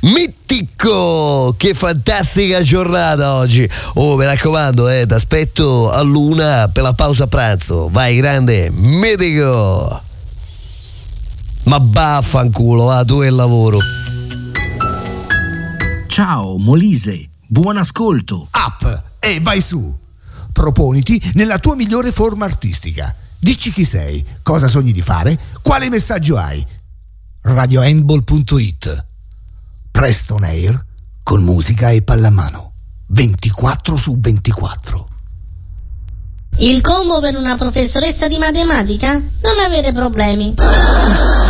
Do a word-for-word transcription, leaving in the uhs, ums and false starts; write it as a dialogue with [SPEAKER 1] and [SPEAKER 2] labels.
[SPEAKER 1] Mitico, che fantastica giornata oggi. Oh, mi raccomando, eh, ti aspetto a luna per la pausa pranzo. Vai, grande, Mitico. Ma vaffanculo, va, tu e il lavoro.
[SPEAKER 2] Ciao Molise, buon ascolto.
[SPEAKER 3] Up e vai su. Proponiti nella tua migliore forma artistica. Dici chi sei, cosa sogni di fare, quale messaggio hai. radio handball punto it. Presto on air con musica e pallamano. ventiquattro su ventiquattro.
[SPEAKER 4] Il combo per una professoressa di matematica? Non avere problemi.